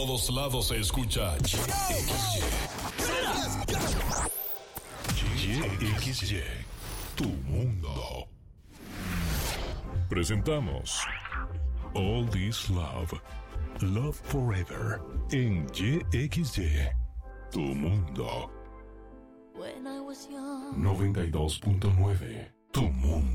todos lados se escucha YXY, tu mundo. Presentamos All This Love, Love Forever, en YXY, tu mundo. 92.9, tu mundo.